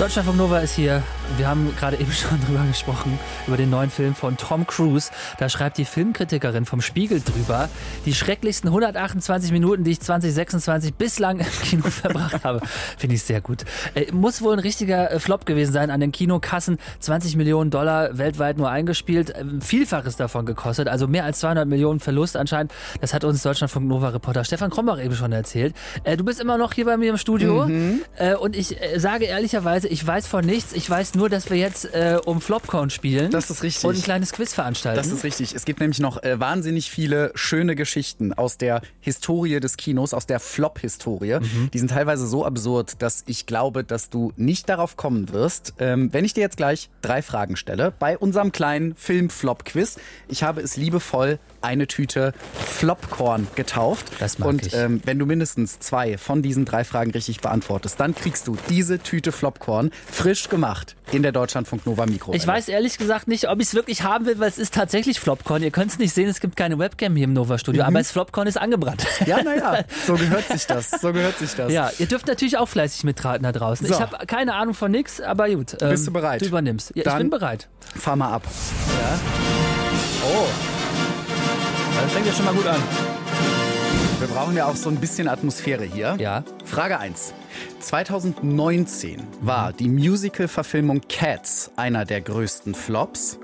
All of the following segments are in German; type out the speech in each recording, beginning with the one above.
Deutschlandfunk Nova ist hier. Wir haben gerade eben schon drüber gesprochen, über den neuen Film von Tom Cruise. Da schreibt die Filmkritikerin vom Spiegel drüber: Die schrecklichsten 128 Minuten, die ich 2026 bislang im Kino verbracht habe. Finde ich sehr gut. Muss wohl ein richtiger Flop gewesen sein an den Kinokassen. 20 Millionen Dollar weltweit nur eingespielt. Vielfaches davon gekostet. Also mehr als 200 Millionen Verlust anscheinend. Das hat uns Deutschlandfunk Nova-Reporter Stefan Krombach eben schon erzählt. Du bist immer noch hier bei mir im Studio. Und ich sage ehrlicherweise, ich weiß von nichts. Ich weiß nur, dass wir jetzt um Flopcorn spielen. Das ist richtig. Und ein kleines Quiz veranstalten. Das ist richtig. Es gibt nämlich noch wahnsinnig viele schöne Geschichten aus der Historie des Kinos, aus der Flop-Historie. Die sind teilweise so absurd, dass ich glaube, dass du nicht darauf kommen wirst, wenn ich dir jetzt gleich 3 Fragen stelle bei unserem kleinen Film-Flop-Quiz. Ich habe es liebevoll eine Tüte Flopcorn getauft. Das mag ich. Und wenn du mindestens 2 von diesen 3 Fragen richtig beantwortest, dann kriegst du diese Tüte Flopcorn frisch gemacht in der Deutschlandfunk Nova Mikrowelle. Ich weiß ehrlich gesagt nicht, ob ich es wirklich haben will, weil es ist tatsächlich Flopcorn. Ihr könnt es nicht sehen, es gibt keine Webcam hier im Nova-Studio, aber das Flopcorn ist angebrannt. Ja, naja, so gehört sich das. Ja, ihr dürft natürlich auch fleißig mitraten da draußen. So. Ich habe keine Ahnung von nix, aber gut. Bist du bereit? Du übernimmst. Ja, ich bin bereit. Fahr mal ab. Ja. Oh. Das fängt ja schon mal gut an. Wir brauchen ja auch so ein bisschen Atmosphäre hier. Ja. Frage 1. 2019 war die Musical-Verfilmung Cats einer der größten Flops.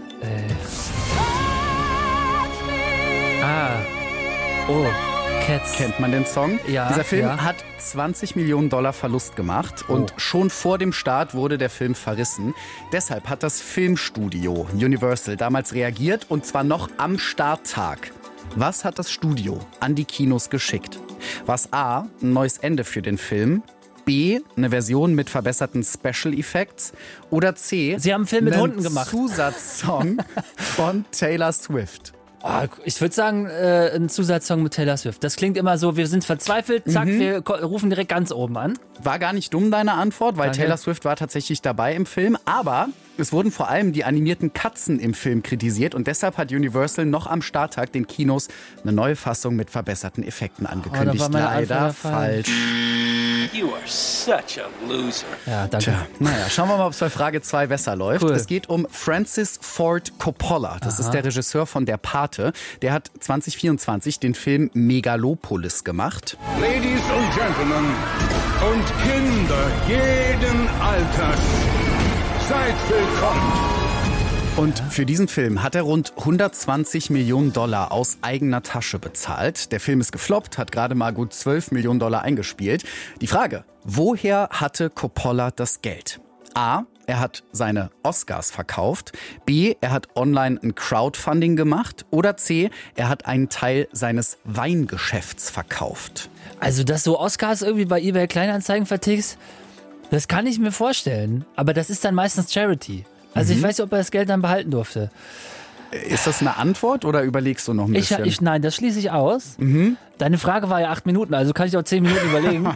Oh, Cats. Kennt man den Song? Ja. Dieser Film ja. hat 20 Millionen Dollar Verlust gemacht und schon vor dem Start wurde der Film verrissen. Deshalb hat das Filmstudio Universal damals reagiert und zwar noch am Starttag. Was hat das Studio an die Kinos geschickt? Was A, ein neues Ende für den Film, B, eine Version mit verbesserten Special Effects oder C, Sie haben einen Film mit Hunden gemacht. Zusatzsong von Taylor Swift? Ich würde sagen, ein Zusatzsong mit Taylor Swift. Das klingt immer so, wir sind verzweifelt, zack, wir rufen direkt ganz oben an. War gar nicht dumm, deine Antwort, weil Danke. Taylor Swift war tatsächlich dabei im Film. Aber es wurden vor allem die animierten Katzen im Film kritisiert. Und deshalb hat Universal noch am Starttag den Kinos eine neue Fassung mit verbesserten Effekten angekündigt. war meine Leider Antwort falsch. You are such a loser. Ja, danke. Tja, naja, schauen wir mal, ob es bei Frage 2 besser läuft. Cool. Es geht um Francis Ford Coppola. Das ist der Regisseur von Der Pate. Der hat 2024 den Film Megalopolis gemacht. Ladies und Gentlemen und Kinder jeden Alters, seid willkommen. Und für diesen Film hat er rund 120 Millionen Dollar aus eigener Tasche bezahlt. Der Film ist gefloppt, hat gerade mal gut 12 Millionen Dollar eingespielt. Die Frage, woher hatte Coppola das Geld? A, er hat seine Oscars verkauft. B, er hat online ein Crowdfunding gemacht. Oder C, er hat einen Teil seines Weingeschäfts verkauft. Also, dass so Oscars irgendwie bei eBay Kleinanzeigen vertickst, das kann ich mir vorstellen. Aber das ist dann meistens Charity. Also ich weiß nicht, ob er das Geld dann behalten durfte. Ist das eine Antwort oder überlegst du noch ein bisschen? Nein, das schließe ich aus. Deine Frage war ja 8 Minuten, also kann ich auch 10 Minuten überlegen.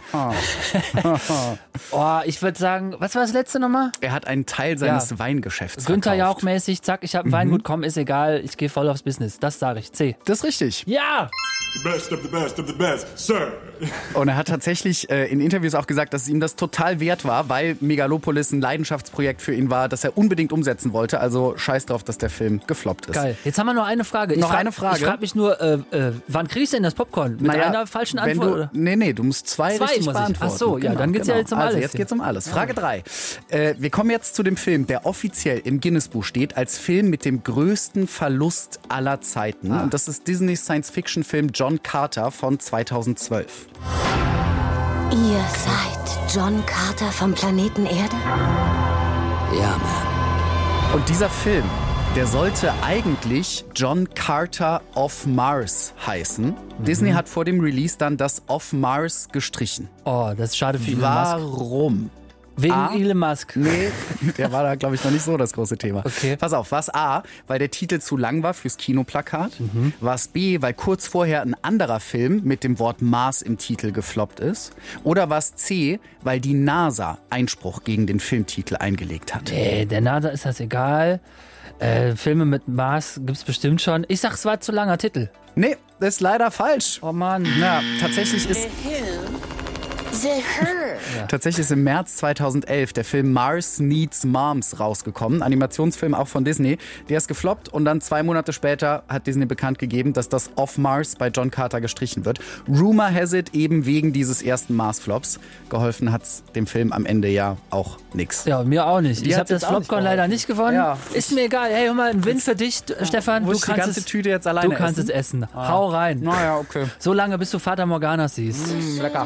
Ich würde sagen, was war das letzte nochmal? Er hat einen Teil seines Weingeschäfts Günther verkauft. Jauch-mäßig, zack, ich habe einen Weingut, komm, ist egal, ich gehe voll aufs Business. Das sage ich, C. Das ist richtig. Ja! The best of the best of the best, Sir. Und er hat tatsächlich in Interviews auch gesagt, dass es ihm das total wert war, weil Megalopolis ein Leidenschaftsprojekt für ihn war, das er unbedingt umsetzen wollte. Also scheiß drauf, dass der Film gefloppt ist. Geil. Jetzt haben wir noch eine Frage. Eine Frage? Ich frage mich nur, wann kriege ich denn das Popcorn? Mit einer falschen Antwort? Oder? Nee, du musst 2 richtig muss ich. beantworten. Ach so, ja, dann geht's ja jetzt um also alles jetzt hier. geht's um alles. Frage 3. Wir kommen jetzt zu dem Film, der offiziell im Guinness-Buch steht als Film mit dem größten Verlust aller Zeiten. Und das ist Disneys Science-Fiction-Film John Carter von 2012. Ihr seid John Carter vom Planeten Erde? Ja, Mann. Und dieser Film, der sollte eigentlich John Carter of Mars heißen. Disney hat vor dem Release dann das of Mars gestrichen. Oh, das ist schade für Elon Musk. Warum? Wegen A? Elon Musk. Nee, der war da, glaube ich, noch nicht so das große Thema. Okay. Pass auf, was A, weil der Titel zu lang war fürs Kinoplakat. Was B, weil kurz vorher ein anderer Film mit dem Wort Mars im Titel gefloppt ist. Oder was C, weil die NASA Einspruch gegen den Filmtitel eingelegt hat. Der NASA ist das egal. Filme mit Mars gibt's bestimmt schon. Ich sag, es war zu langer Titel. Nee, das ist leider falsch. Oh Mann. Ja, tatsächlich ist... The Her. Tatsächlich ist im März 2011 der Film Mars Needs Moms rausgekommen. Animationsfilm auch von Disney. Der ist gefloppt und dann 2 Monate später hat Disney bekannt gegeben, dass das Off Mars bei John Carter gestrichen wird. Rumor has it, eben wegen dieses ersten Mars-Flops. Geholfen hat's dem Film am Ende ja auch nix. Ja, mir auch nicht. Ich Dir habe hat's das jetzt auch nicht Flopcorn leider nicht gewonnen. Ja. Ist mir egal. Hey, hör mal, ein Win für dich, Stefan. Muss ich die ganze Tüte jetzt alleine Du kannst essen? es essen. Hau rein. Naja, okay. So lange, bis du Fata Morgana siehst. Lecker.